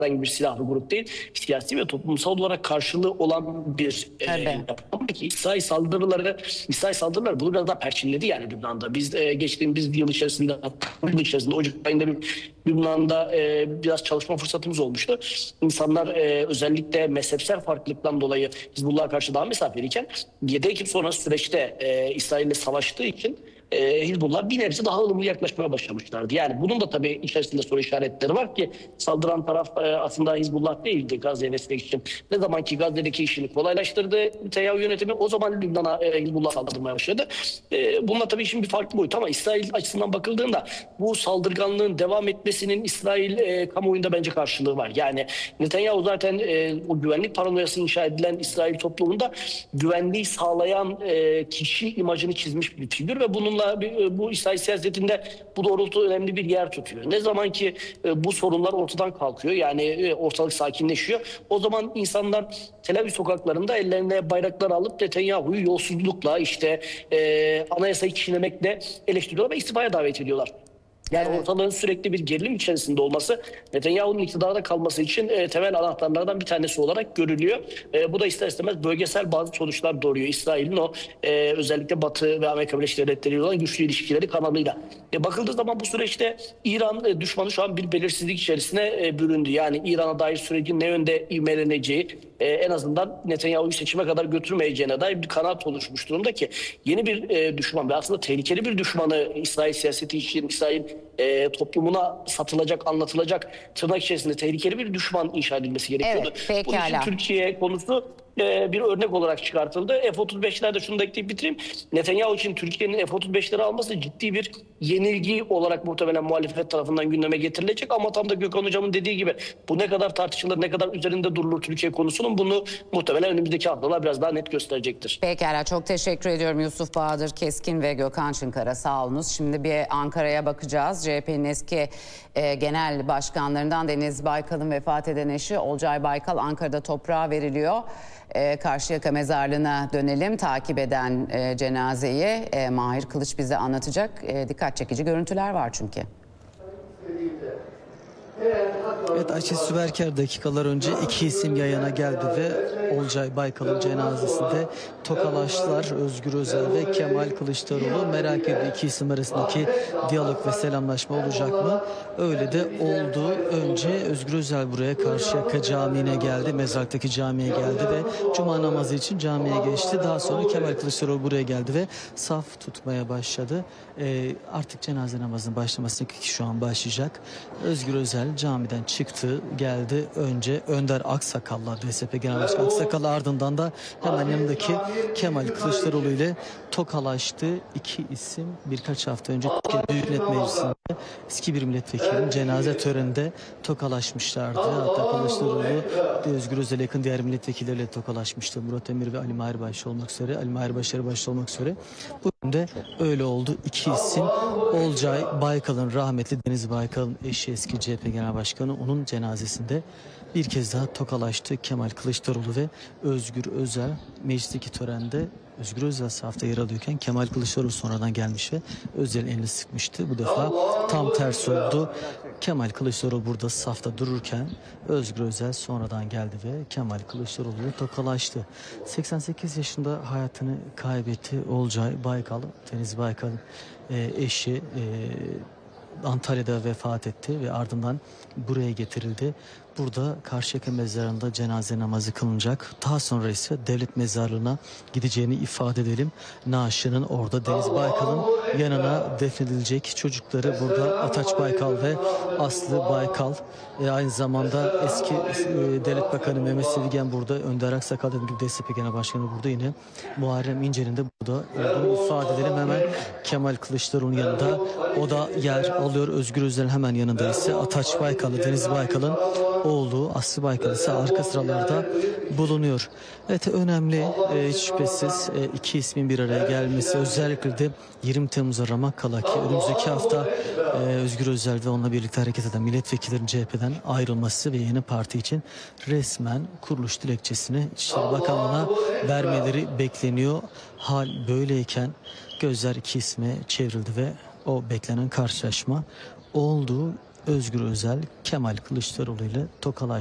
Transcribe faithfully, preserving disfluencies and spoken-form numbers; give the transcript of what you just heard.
herhangi bir silahlı grup değil. Siyasi ve toplumsal olarak karşılığı olan bir e, yapı. Ki İsrail saldırıları, İsrail saldırıları bunu biraz daha perçinledi yani Lübnan'da. Biz e, geçtiğimiz yıl içerisinde, yıl içerisinde Ocak ayında bir Lübnan'da e, biraz çalışma fırsatımız olmuştu. İnsanlar e, özellikle mezhepsel farklılıktan dolayı Hizbullah'a karşı daha mesafeliyken yedi Ekim sonrası süreçte e, İsrail'le savaştığı için e, Hizbullah bir nebze daha ılımlı yaklaşmaya başlamışlardı. Yani bunun da tabii içerisinde soru işaretleri var ki saldıran taraf e, aslında Hizbullah değildi Gazze'ye destek için. Ne zaman ki Gazze'deki işini kolaylaştırdı Netanyahu yönetimi, o zaman Lübnan'a e, Hizbullah saldırmaya başladı. E, bununla tabii işin bir farklı boyutu ama İsrail açısından bakıldığında bu saldırganlığın devam etmesinin İsrail e, kamuoyunda bence karşılığı var. Yani Netanyahu zaten e, o güvenlik paranoyası inşa edilen İsrail toplumunda güvenliği sağlayan e, kişi imajını çizmiş bir figür ve bununla bu İsrail siyasetinde bu doğrultuda önemli bir yer tutuyor. Ne zaman ki e, bu sorunlar ortadan kalkıyor, yani e, ortalık sakinleşiyor, o zaman insanlar Tel Aviv sokaklarında ellerine bayraklar alıp Netanyahu'yu yolsuzlukla, işte e, anayasayı çiğnemekle eleştiriyorlar ve istifaya davet ediyorlar. Yani evet, ortalığın sürekli bir gerilim içerisinde olması Netanyahu'nun iktidarda kalması için e, temel anahtarlardan bir tanesi olarak görülüyor. E, bu da ister istemez bölgesel bazı sonuçlar doğuruyor. İsrail'in o e, özellikle Batı ve Amerika Birleşik Devletleri ile olan güçlü ilişkileri kanalıyla. E, bakıldığı zaman bu süreçte İran e, düşmanı şu an bir belirsizlik içerisine e, büründü. Yani İran'a dair sürecin ne yönde ivmeleneceği, e, en azından Netanyahu'yu seçime kadar götürmeyeceğine dair bir kanaat oluşmuş durumda ki yeni bir e, düşman ve aslında tehlikeli bir düşmanı İsrail siyaseti için, İsrail E, toplumuna satılacak, anlatılacak, tırnak içerisinde tehlikeli bir düşman inşa edilmesi gerekiyordu. Evet, bunun için Türkiye konusu e, bir örnek olarak çıkartıldı. F otuz beşlerde şunu da ekleyip bitireyim. Netanyahu için Türkiye'nin F otuz beşleri alması ciddi bir yenilgi olarak muhtemelen muhalefet tarafından gündeme getirilecek. Ama tam da Gökhan Hocam'ın dediği gibi bu ne kadar tartışılır, ne kadar üzerinde durulur Türkiye konusunun, bunu muhtemelen önümüzdeki haftalar biraz daha net gösterecektir. Pekala, çok teşekkür ediyorum Yusuf Bahadır Keskin ve Gökhan Çınkara, sağ olunuz. Şimdi bir Ankara'ya bakacağız. C H P'nin eski e, genel başkanlarından Deniz Baykal'ın vefat eden eşi Olcay Baykal Ankara'da toprağa veriliyor. E, Karşıyaka mezarlığına dönelim. Takip eden e, cenazeyi e, Mahir Kılıç bize anlatacak. E, dikkat çekici görüntüler var çünkü. Evet, Ayşe Süberker dakikalar önce iki isim yayına geldi ve Olcay Baykal'ın cenazesinde tokalaştılar. Özgür Özel ve Kemal Kılıçdaroğlu merak ediyor iki isim arasındaki diyalog ve selamlaşma olacak mı? Öyle de oldu. Önce Özgür Özel buraya Karşıyaka Camii'ne geldi. Mezarlıktaki camiye geldi ve cuma namazı için camiye geçti. Daha sonra Kemal Kılıçdaroğlu buraya geldi ve saf tutmaya başladı. Ee, artık cenaze namazının başlaması şu an başlayacak. Özgür Özel camiden çıktı, geldi. Önce Önder Aksakal'la, D S P Genel Başkanı Aksakal'la, ardından da hemen yanındaki Kemal Kılıçdaroğlu ile tokalaştı. İki isim birkaç hafta önce Türkiye Büyük Millet Meclisi'nde eski bir milletvekilinin cenaze töreninde tokalaşmışlardı. Hatta Kılıçdaroğlu Özgür Özel'e yakın diğer milletvekilleriyle tokalaşmıştı. Murat Emir ve Ali Mahir Başçı olmak üzere, Ali Mahir Başarı başta olmak üzere. Bugün de öyle oldu. İki isim, Olcay Baykal'ın, rahmetli Deniz Baykal'ın eşi, eski C H P Genel Başkanı, onun cenazesinde bir kez daha tokalaştı Kemal Kılıçdaroğlu ve Özgür Özel. Meclisteki törende Özgür Özel safta yer alıyorken Kemal Kılıçdaroğlu sonradan gelmiş ve Özel'in elini sıkmıştı. Bu defa tam tersi oldu. Kemal Kılıçdaroğlu burada safta dururken Özgür Özel sonradan geldi ve Kemal Kılıçdaroğlu'yla tokalaştı. seksen sekiz yaşında hayatını kaybetti Olcay Baykal, Deniz Baykal'ın e, eşi. E, Antalya'da vefat etti ve ardından buraya getirildi. Burada Karşıyaka mezarında cenaze namazı kılınacak. Daha sonra ise devlet mezarlığına gideceğini ifade edelim. Naaşının orada Deniz Baykal'ın yanına defnedilecek. Çocukları burada Ataç Baykal ve Aslı Baykal. E, aynı zamanda eski e, Devlet Bakanı Mehmet Sevigen burada. Önder Aksakal dediğim gibi D S P Genel Başkanı burada yine. Muharrem İnce'nin de burada olduğunu ifade edelim. Hemen Kemal Kılıçdaroğlu'nun yanında o da yer alıyor. Özgür Özel'in hemen yanında ise Ataç Baykal'ı, Deniz Baykal'ın oğlu Aslı Baykal ise arka sıralarda bulunuyor. Evet, önemli e, hiç şüphesiz e, iki ismin bir araya gelmesi, özellikle de yirmi Temmuz'a ramak kala ki önümüzdeki hafta e, Özgür Özel ve onunla birlikte hareket eden milletvekillerin C H P'den ayrılması ve yeni parti için resmen kuruluş dilekçesini İçişleri Bakanlığı'na vermeleri bekleniyor. Hal böyleyken gözler iki isme çevrildi ve o beklenen karşılaşma oldu. Özgür Özel, Kemal Kılıçdaroğlu ile tokalaştı.